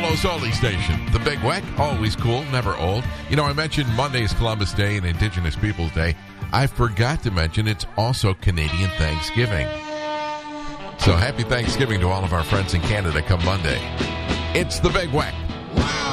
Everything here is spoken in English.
Buffalo's only station. The Big Weck, always cool, never old. You know, I mentioned Monday's Columbus Day and Indigenous Peoples Day. I forgot to mention it's also Canadian Thanksgiving. So happy Thanksgiving to all of our friends in Canada come Monday. It's the Big Weck.